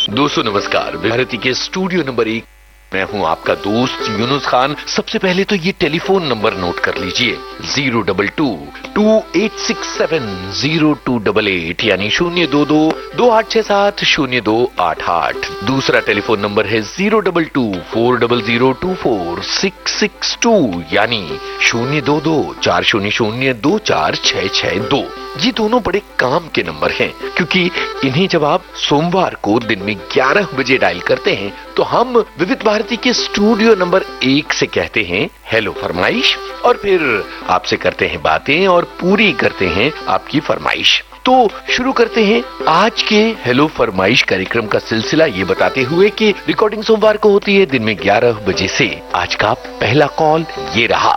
दोस्तों नमस्कार। भारती के स्टूडियो नंबर 1 मैं हूं आपका दोस्त यूनुस खान। सबसे पहले तो ये टेलीफोन नंबर नोट कर लीजिए 022-2867-0288 यानी 022-2867-0288। दूसरा टेलीफोन नंबर है 022-40024662 यानी 022-400-246662। ये दोनों बड़े काम के नंबर हैं क्योंकि इन्हें जब आप सोमवार को दिन में 11 बजे डायल करते हैं तो हम विविध भारती के स्टूडियो नंबर 1 से कहते हैं हेलो फरमाइश और फिर आपसे करते हैं बातें और पूरी करते हैं आपकी फरमाइश। तो शुरू करते हैं आज के हेलो फरमाइश कार्यक्रम का सिलसिला ये बताते हुए कि रिकॉर्डिंग सोमवार को होती है दिन में 11 बजे से। आज का पहला कॉल ये रहा।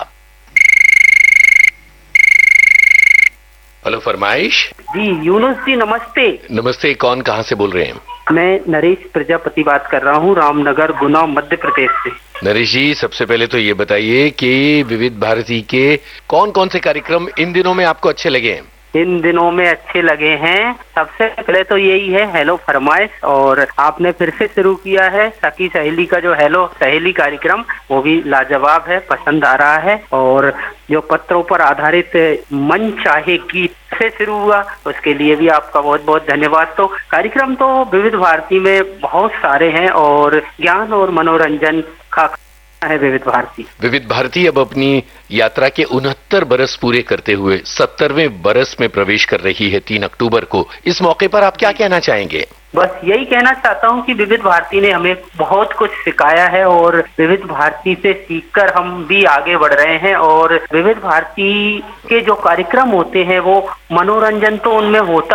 हेलो फरमाइश। जी यूनुस जी नमस्ते। नमस्ते, कौन कहाँ से बोल रहे हैं? मैं नरेश प्रजापति बात कर रहा हूँ, रामनगर गुना मध्य प्रदेश से। नरेश जी, सबसे पहले तो ये बताइए कि विविध भारती के कौन कौन से कार्यक्रम इन दिनों में आपको अच्छे लगे हैं? इन दिनों में अच्छे लगे हैं, सबसे पहले तो यही है हेलो फरमाइश, और आपने फिर से शुरू किया है सखी सहेली का जो हेलो सहेली कार्यक्रम, वो भी लाजवाब है, पसंद आ रहा है। और जो पत्रों पर आधारित मन चाहे गीत से शुरू हुआ उसके लिए भी आपका बहुत बहुत धन्यवाद। तो कार्यक्रम तो विविध भारती में बहुत सारे हैं और ज्ञान और मनोरंजन का है विविध भारती। विविध भारती अब अपनी यात्रा के 69 बरस पूरे करते हुए 70वें बरस में प्रवेश कर रही है 3 अक्टूबर को। इस मौके पर आप क्या कहना चाहेंगे? बस यही कहना चाहता हूँ कि विविध भारती ने हमें बहुत कुछ सिखाया है और विविध भारती से सीखकर हम भी आगे बढ़ रहे हैं। और विविध भारती के जो कार्यक्रम होते हैं वो मनोरंजन तो उनमें होता